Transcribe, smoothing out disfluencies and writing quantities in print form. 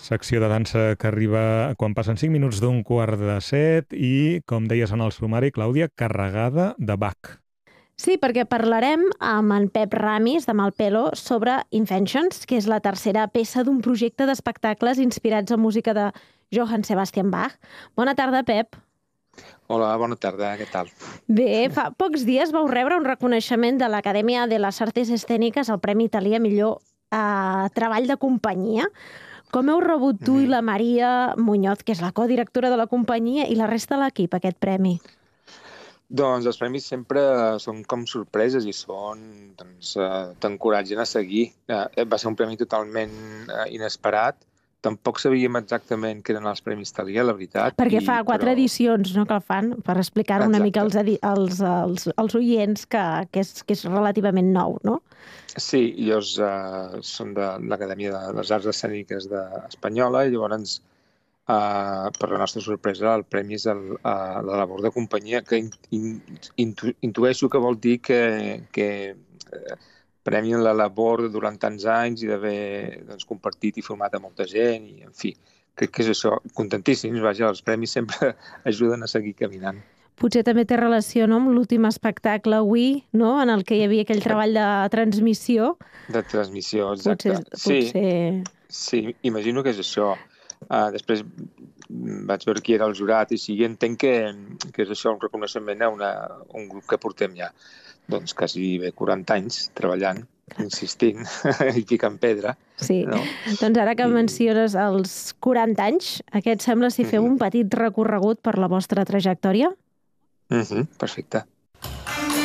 Secció de dansa que arriba quan passen 5 minuts d'un quart de 7 i, com deies en el sumari, Clàudia, carregada de Bach. Sí, perquè parlarem amb en Pep Ramis, de Malpelo, sobre Inventions, que és la tercera peça d'un projecte d'espectacles inspirats en música de Johann Sebastian Bach. Bona tarda, Pep. Hola, bona tarda, què tal? Bé, fa pocs dies vau rebre un reconeixement de l'Acadèmia de les Arts Escèniques, el Premi Italià millor treball de companyia. Com heu rebut tu i la Maria Muñoz, que és la codirectora de la companyia, i la resta de l'equip, aquest premi? Doncs els premis sempre són com sorpreses i t'encoratgen a seguir. Va ser un premi totalment inesperat. Tampoc sabíem exactament què eren els premis Thalia, la veritat. Perquè fa 4 edicions, no?, que el fan, per explicar una mica als oients que és relativament nou, no? Sí, ells són de l'Acadèmia de les Arts Escèniques Espanyola i llavors, per la nostra sorpresa, el premi és la labor de companyia, que intueixo que vol dir que premien la labor durant tants anys i d'haver compartit i format a molta gent, i en fi, crec que és això. Contentíssims, vaja, els premis sempre ajuden a seguir caminant. Potser també té relació, no?, amb l'últim espectacle avui, no?, en el que hi havia aquell treball de transmissió. De transmissió, exacte. Sí, imagino que és això. Després vaig veure qui era el jurat i sí, entenc que és això, un reconeixement a un grup que portem ja quasi 40 anys treballant, insistint i picant pedra. Sí, no? Doncs ara que menciones els 40 anys, què et sembla si feu un petit recorregut per la vostra trajectòria? Perfecte.